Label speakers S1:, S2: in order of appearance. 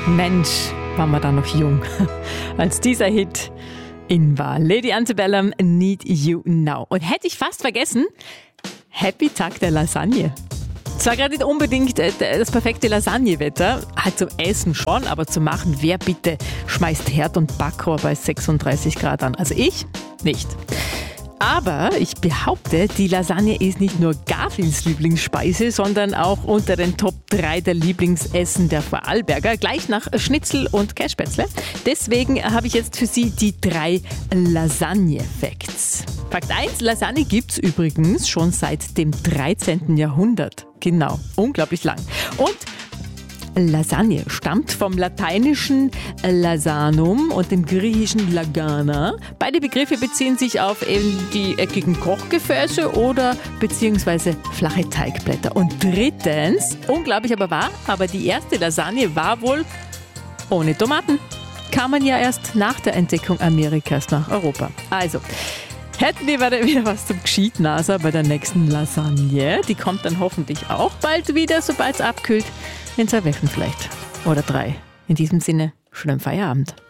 S1: Mensch, waren wir da noch jung, als dieser Hit in war. Lady Antebellum, Need You Now. Und hätte ich fast vergessen, Happy Tag der Lasagne. Zwar gerade nicht unbedingt das perfekte Lasagnewetter, halt zum Essen schon, aber zu machen, wer bitte schmeißt Herd und Backrohr bei 36 Grad an? Also ich nicht. Aber ich behaupte, die Lasagne ist nicht nur Garfins Lieblingsspeise, sondern auch unter den Top 3 der Lieblingsessen der Vorarlberger, gleich nach Schnitzel und Kässpätzle. Deswegen habe ich jetzt für Sie die 3 Lasagne-Facts. Fakt 1, Lasagne gibt's übrigens schon seit dem 13. Jahrhundert. Genau, unglaublich lang. Und Lasagne stammt vom lateinischen Lasanum und dem griechischen Lagana. Beide Begriffe beziehen sich auf eben die eckigen Kochgefäße oder beziehungsweise flache Teigblätter. Und drittens, unglaublich aber wahr, aber die erste Lasagne war wohl ohne Tomaten. Kam man ja erst nach der Entdeckung Amerikas nach Europa. Also, hätten wir wieder was zum Geschiednaser bei der nächsten Lasagne. Die kommt dann hoffentlich auch bald wieder, sobald es abkühlt. In 2 Wochen vielleicht. Oder 3. In diesem Sinne, schönen Feierabend.